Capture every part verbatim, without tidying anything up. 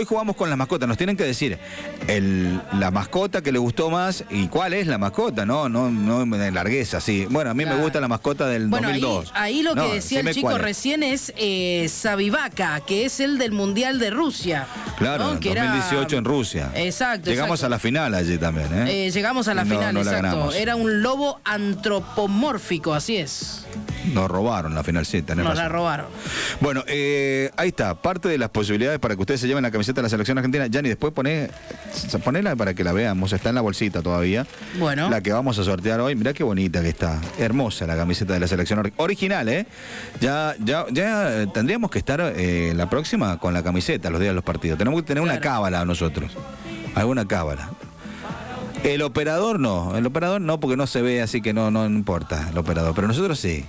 hoy jugamos con las mascotas, nos tienen que decir el, la mascota que le gustó más y cuál es la mascota, no, no, no me largues así. Bueno, a mí claro. me gusta la mascota del bueno, dos mil dos. Ahí, ahí lo no, que decía el chico recién es eh, Sabivaca, que es el del Mundial de Rusia. Claro, ¿no? Que dos mil dieciocho era... en Rusia. Exacto. Llegamos exacto. a la final allí también, ¿eh? eh llegamos a la no, final, no exacto. Era un lobo antropomórfico, así es. Nos robaron la final, sí, tenés Nos razón. la robaron. Bueno, eh, ahí está, parte de las posibilidades para que ustedes se lleven la camiseta de la selección argentina. Yanni, después poné, ponela para que la veamos, está en la bolsita todavía. Bueno. La que vamos a sortear hoy, mirá qué bonita que está, hermosa la camiseta de la selección original, ¿eh? Ya, ya, ya tendríamos que estar eh, la próxima con la camiseta los días de los partidos. Tenemos que tener claro. una cábala nosotros, alguna cábala. El operador no, el operador no porque no se ve, así que no, no importa el operador, pero nosotros sí.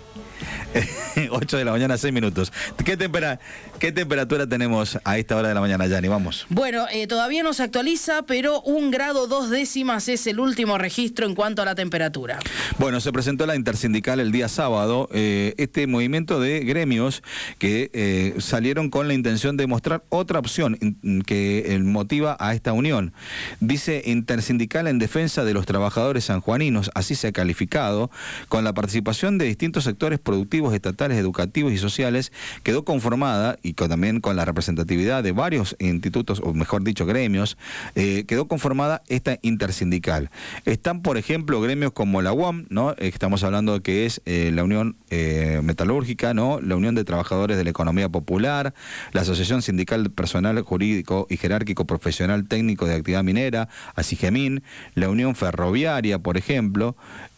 ocho de la mañana, seis minutos. ¿Qué, tempera, ¿Qué temperatura tenemos a esta hora de la mañana, Yanni? Vamos. Bueno, eh, todavía no se actualiza, pero un grado dos décimas es el último registro en cuanto a la temperatura. Bueno, se presentó la intersindical el día sábado, eh, este movimiento de gremios que eh, salieron con la intención de mostrar otra opción que eh, motiva a esta unión. Dice intersindical en defensa de los trabajadores sanjuaninos, así se ha calificado, con la participación de distintos sectores productivos, estatales, educativos y sociales, quedó conformada, y con, también con la representatividad de varios institutos, o mejor dicho, gremios, eh, quedó conformada esta intersindical. Están, por ejemplo, gremios como la U A M, ¿no? Estamos hablando de que es eh, la Unión eh, Metalúrgica, ¿no? La Unión de Trabajadores de la Economía Popular, la Asociación Sindical Personal Jurídico y Jerárquico Profesional Técnico de Actividad Minera, ASIGEMIN, la Unión Ferroviaria, por ejemplo,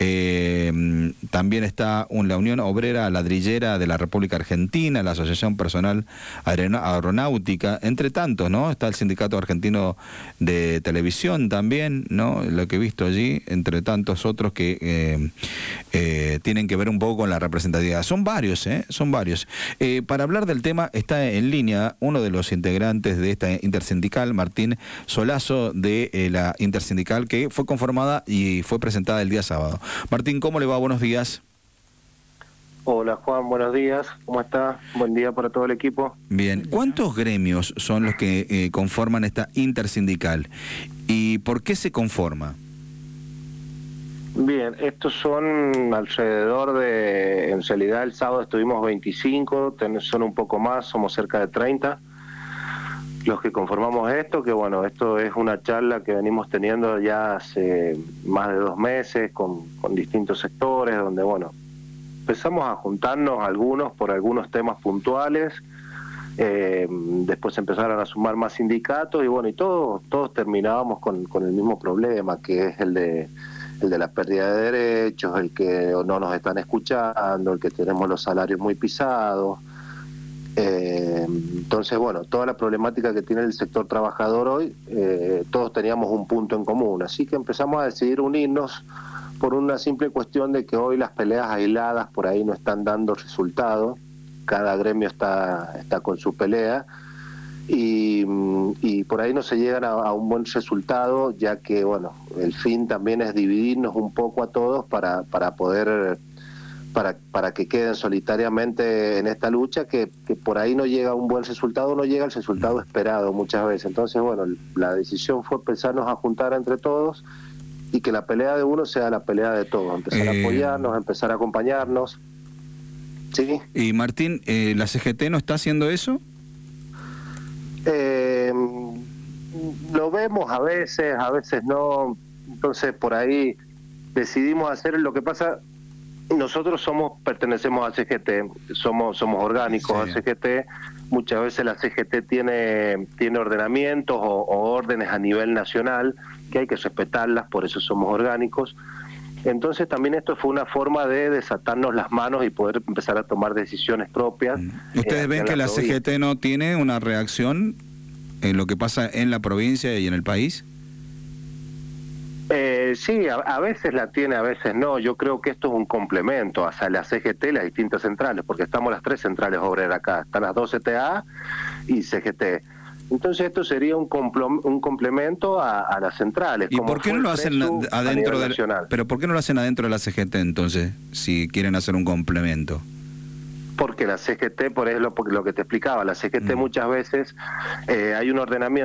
eh, también está un, la Unión Obrera Ladrillera de la República Argentina, la Asociación Personal Aeronáutica, entre tantos, ¿no? Está el Sindicato Argentino de Televisión también, ¿no? Lo que he visto allí, entre tantos otros que eh, eh, tienen que ver un poco con la representatividad. Son varios, ¿eh? Son varios. Eh, para hablar del tema está en línea uno de los integrantes de esta intersindical, Martín Solazo, de eh, la intersindical que fue conformada y fue presentada el día sábado. Martín, ¿cómo le va? Buenos días. Hola Juan, buenos días, ¿cómo está? Buen día para todo el equipo. Bien, ¿cuántos gremios son los que eh, conforman esta intersindical y por qué se conforma? Bien, estos son alrededor de, en realidad el sábado estuvimos veinticinco, son un poco más, somos cerca de treinta los que conformamos esto, que bueno, esto es una charla que venimos teniendo ya hace más de dos meses con, con distintos sectores, donde bueno, empezamos a juntarnos algunos por algunos temas puntuales, eh, después empezaron a sumar más sindicatos y bueno, y todos todos terminábamos con, con el mismo problema, que es el de el de la pérdida de derechos, el que no nos están escuchando, el que tenemos los salarios muy pisados. Eh, entonces, bueno, toda la problemática que tiene el sector trabajador hoy, eh, todos teníamos un punto en común, así que empezamos a decidir unirnos por una simple cuestión de que hoy las peleas aisladas por ahí no están dando resultado, cada gremio está, está con su pelea y, y por ahí no se llegan a, a un buen resultado, ya que bueno, el fin también es dividirnos un poco a todos para, para poder, para, para que queden solitariamente en esta lucha, que, que por ahí no llega a un buen resultado, no llega al resultado esperado muchas veces. Entonces bueno, la decisión fue empezarnos a juntar entre todos y que la pelea de uno sea la pelea de todos, empezar eh... a apoyarnos, empezar a acompañarnos. ¿Sí? Y Martín, eh, ¿la C G T no está haciendo eso? Eh, lo vemos a veces, a veces no, entonces por ahí decidimos hacer lo que pasa. Nosotros somos, pertenecemos a C G T, somos somos orgánicos sí. a C G T. Muchas veces la C G T tiene tiene ordenamientos o, o órdenes a nivel nacional que hay que respetarlas, por eso somos orgánicos. Entonces también esto fue una forma de desatarnos las manos y poder empezar a tomar decisiones propias. ¿Ustedes eh, ven que la, la C G T no tiene una reacción en lo que pasa en la provincia y en el país? Eh, sí, a, a veces la tiene, a veces no. Yo creo que esto es un complemento hacia la C G T y las distintas centrales, porque estamos las tres centrales obreras acá. Están las dos C T A y C G T. Entonces esto sería un, un complemento a, a las centrales. ¿Y por qué no lo hacen adentro de la, pero por qué no lo hacen adentro de la C G T entonces, si quieren hacer un complemento? Porque la C G T, por ejemplo, porque lo que te explicaba, la C G T mm. muchas veces eh, hay un ordenamiento